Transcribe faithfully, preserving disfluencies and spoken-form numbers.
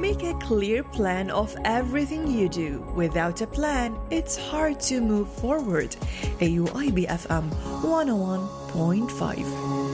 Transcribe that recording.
Make a clear plan of everything you do. Without a plan, it's hard to move forward. A U I B F M one oh one point five.